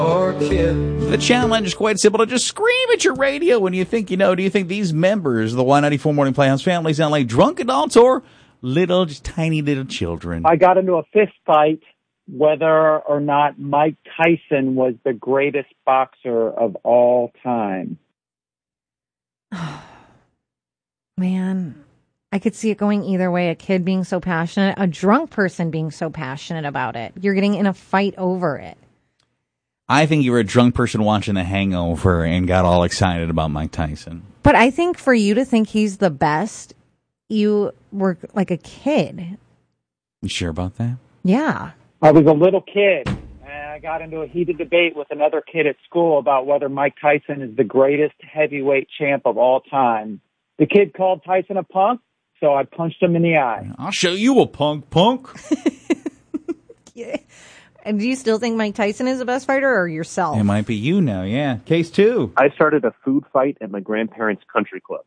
The challenge is quite simple. To just scream at your radio when you think you know. Do you think these members of the Y94 Morning Playhouse family sound like drunk adults or little, just tiny little children? I got into a fist fight whether or not Mike Tyson was the greatest boxer of all time. Man, I could see it going either way. A kid being so passionate, a drunk person being so passionate about it. You're getting in a fight over it. I think you were a drunk person watching The Hangover and got all excited about Mike Tyson. But I think for you to think he's the best, you were like a kid. You sure about that? Yeah. I was a little kid, and I got into a heated debate with another kid at school about whether Mike Tyson is the greatest heavyweight champ of all time. The kid called Tyson a punk, so I punched him in the eye. I'll show you a punk. Yeah. And do you still think Mike Tyson is the best fighter or yourself? It might be you now, yeah. Case 2. I started a food fight at my grandparents' country club.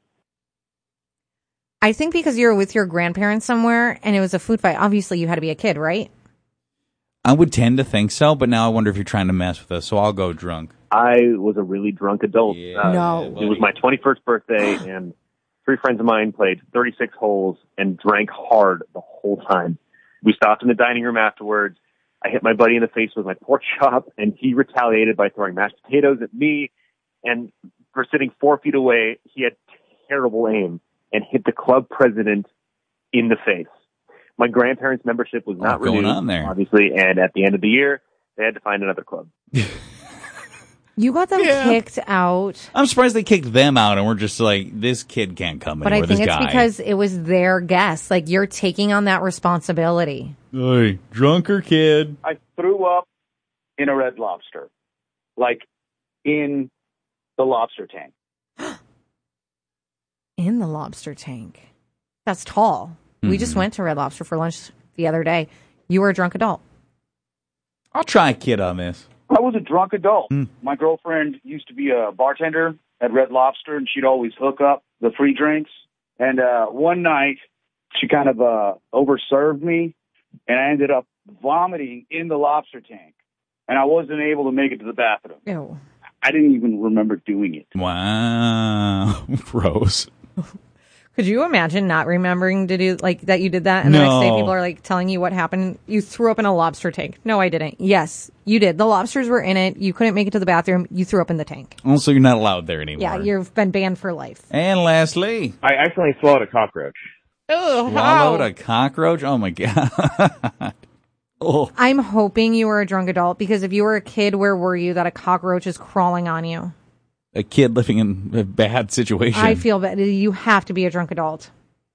I think because you were with your grandparents somewhere and it was a food fight, obviously you had to be a kid, right? I would tend to think so, but now I wonder if you're trying to mess with us, so I'll go drunk. I was a really drunk adult. No. It was my 21st birthday, and 3 friends of mine played 36 holes and drank hard the whole time. We stopped in the dining room afterwards. I hit my buddy in the face with my pork chop, and he retaliated by throwing mashed potatoes at me. And for sitting 4 feet away, he had terrible aim and hit the club president in the face. My grandparents' membership was not renewed, obviously, and at the end of the year, they had to find another club. You got them kicked out. I'm surprised they kicked them out and we're just like, this kid can't come But anymore. I think it's because it was their guess. Like, you're taking on that responsibility. Hey, drunker kid. I threw up in a Red Lobster. Like, in the lobster tank. In the lobster tank. That's tall. Mm-hmm. We just went to Red Lobster for lunch the other day. You were a drunk adult. I'll try a kid on this. I was a drunk adult. My girlfriend used to be a bartender at Red Lobster, and she'd always hook up the free drinks. And one night, she kind of overserved me, and I ended up vomiting in the lobster tank. And I wasn't able to make it to the bathroom. Ew. I didn't even remember doing it. Wow. Gross. Could you imagine not remembering to do, like, that you did that? And the next day people are, like, telling you what happened. You threw up in a lobster tank. No, I didn't. Yes, you did. The lobsters were in it. You couldn't make it to the bathroom. You threw up in the tank. Also, you're not allowed there anymore. Yeah, you've been banned for life. And lastly, I accidentally swallowed a cockroach. Oh, swallowed a cockroach? Oh, my God. Oh. I'm hoping you were a drunk adult, because if you were a kid, where were you that a cockroach is crawling on you? A kid living in a bad situation. I feel bad. You have to be a drunk adult.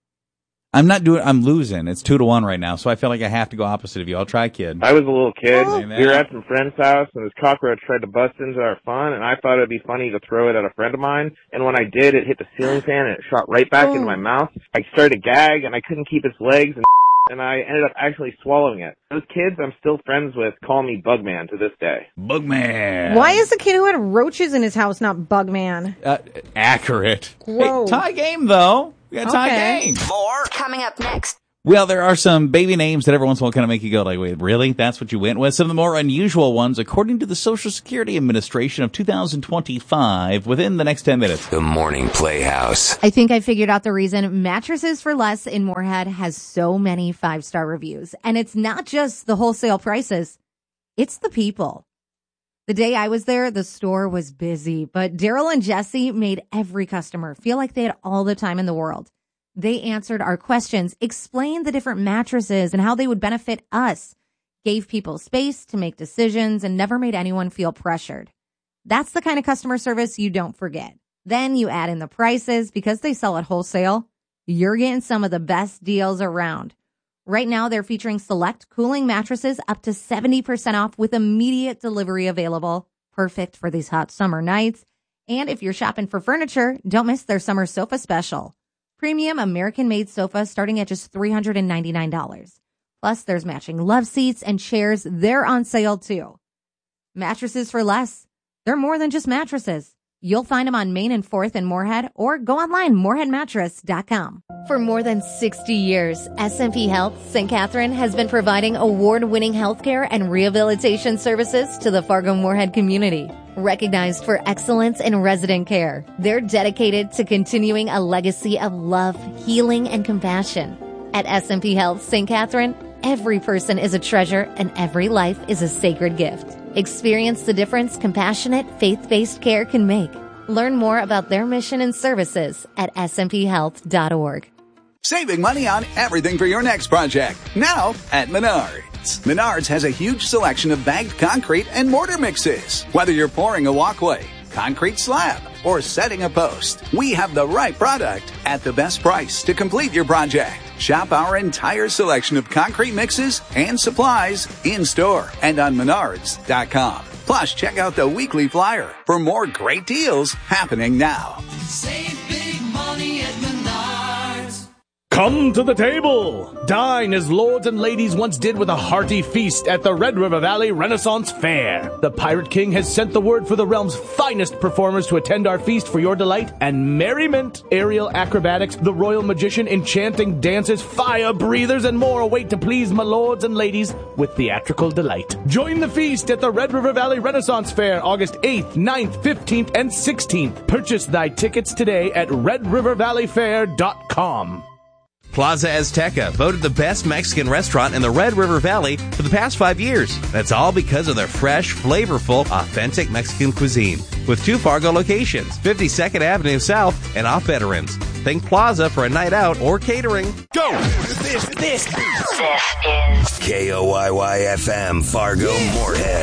I'm losing. It's 2-1 right now, so I feel like I have to go opposite of you. I'll try kid. I was a little kid. Oh. We were at some friend's house, and this cockroach tried to bust into our fun, and I thought it would be funny to throw it at a friend of mine. And when I did, it hit the ceiling fan, and it shot right back into my mouth. I started to gag, and I couldn't keep its legs, and I ended up actually swallowing it. Those kids I'm still friends with call me Bugman to this day. Bugman. Why is the kid who had roaches in his house not Bugman? Accurate. Whoa. Hey, tie game, though. We got a tie game. More coming up next. Well, there are some baby names that every once in a while kind of make you go like, wait, really? That's what you went with? Some of the more unusual ones, according to the Social Security Administration of 2025, within the next 10 minutes. The Morning Playhouse. I think I figured out the reason Mattresses for Less in Moorhead has so many 5-star reviews. And it's not just the wholesale prices. It's the people. The day I was there, the store was busy, but Daryl and Jesse made every customer feel like they had all the time in the world. They answered our questions, explained the different mattresses and how they would benefit us, gave people space to make decisions, and never made anyone feel pressured. That's the kind of customer service you don't forget. Then you add in the prices. Because they sell at wholesale, you're getting some of the best deals around. Right now, they're featuring select cooling mattresses up to 70% off with immediate delivery available. Perfect for these hot summer nights. And if you're shopping for furniture, don't miss their summer sofa special. Premium American-made sofa starting at just $399. Plus, there's matching love seats and chairs. They're on sale, too. Mattresses for Less. They're more than just mattresses. You'll find them on Main and 4th in Moorhead or go online, moorheadmattress.com. For more than 60 years, SMP Health St. Catherine has been providing award-winning healthcare and rehabilitation services to the Fargo-Moorhead community. Recognized for excellence in resident care, they're dedicated to continuing a legacy of love, healing, and compassion. At SMP Health St. Catherine, every person is a treasure and every life is a sacred gift. Experience the difference compassionate, faith-based care can make. Learn more about their mission and services at smphealth.org. Saving money on everything for your next project. Now at Menards. Menards has a huge selection of bagged concrete and mortar mixes. Whether you're pouring a walkway, concrete slab, or setting a post, we have the right product at the best price to complete your project. Shop our entire selection of concrete mixes and supplies in-store and on Menards.com. Plus, check out the weekly flyer for more great deals happening now. Save big money at Menards. Come to the table! Dine as lords and ladies once did with a hearty feast at the Red River Valley Renaissance Fair. The Pirate King has sent the word for the realm's finest performers to attend our feast for your delight and merriment. Aerial acrobatics, the royal magician, enchanting dances, fire breathers, and more await to please my lords and ladies with theatrical delight. Join the feast at the Red River Valley Renaissance Fair, August 8th, 9th, 15th, and 16th. Purchase thy tickets today at redrivervalleyfair.com. Plaza Azteca, voted the best Mexican restaurant in the Red River Valley for the past 5 years. That's all because of their fresh, flavorful, authentic Mexican cuisine. With 2 Fargo locations, 52nd Avenue South and off Veterans. Think Plaza for a night out or catering. Go! This is KOYY-FM, Fargo, Moorhead.